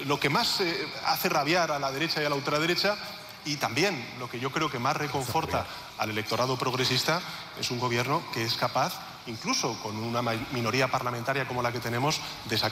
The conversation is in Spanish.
lo que más hace rabiar a la derecha y a la ultraderecha, y también lo que yo creo que más reconforta al electorado progresista es un gobierno que es capaz, incluso con una minoría parlamentaria como la que tenemos, de sacar